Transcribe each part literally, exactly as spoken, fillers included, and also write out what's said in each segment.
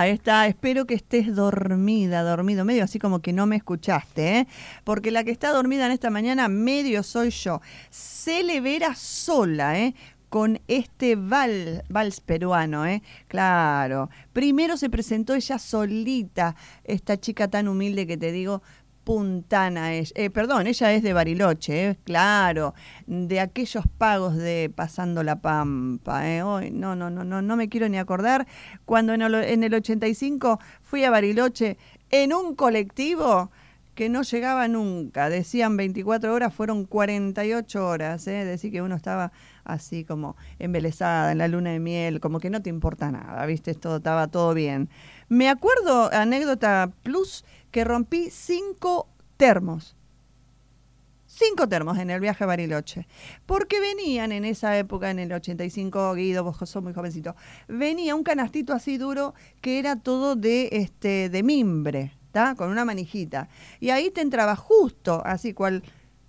Ahí está, espero que estés dormida, dormido, medio así como que no me escuchaste, ¿eh? Porque la que está dormida en esta mañana, medio soy yo. Cele Vera sola, ¿eh? Con este val, vals peruano, ¿eh? Claro. Primero se presentó ella solita, esta chica tan humilde que te digo, puntana es, eh, perdón, ella es de Bariloche, eh, claro, de aquellos pagos de Pasando la Pampa, eh, hoy no, no, no, no, no me quiero ni acordar, cuando en el, en el ochenta y cinco fui a Bariloche en un colectivo que no llegaba nunca, decían veinticuatro horas, fueron cuarenta y ocho horas, eh, decir que uno estaba así como embelesada en la luna de miel, como que no te importa nada, viste, todo, estaba todo bien. Me acuerdo, anécdota plus, que rompí cinco termos. Cinco termos en el viaje a Bariloche. Porque venían en esa época, en el ochenta y cinco, Guido, vos sos muy jovencito, venía un canastito así duro que era todo de, este, de mimbre, ¿tá? Con una manijita. Y ahí te entraba justo, así cual,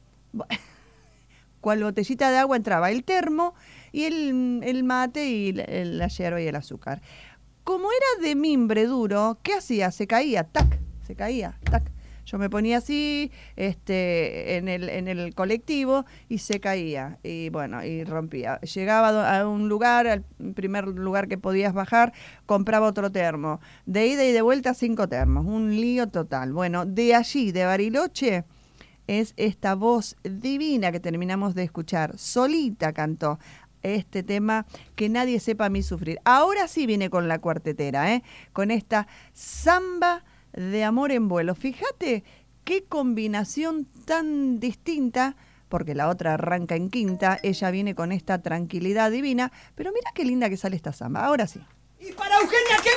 cual botellita de agua entraba el termo y el, el mate y la, la yerba y el azúcar. Como era de mimbre duro, ¿qué hacía? Se caía, tac, se caía, tac. Yo me ponía así, este, en el, en el colectivo y se caía, y bueno, y rompía. Llegaba a un lugar, al primer lugar que podías bajar, compraba otro termo. De ida y de vuelta, cinco termos, un lío total. Bueno, de allí, de Bariloche, es esta voz divina que terminamos de escuchar. Solita cantó este tema, Que nadie sepa a mí sufrir. Ahora sí viene con la cuartetera, ¿eh? Con esta samba de amor en vuelo. Fíjate qué combinación tan distinta, porque la otra arranca en quinta, ella viene con esta tranquilidad divina, pero mira qué linda que sale esta samba. Ahora sí. Y para Eugenia, ¿qué?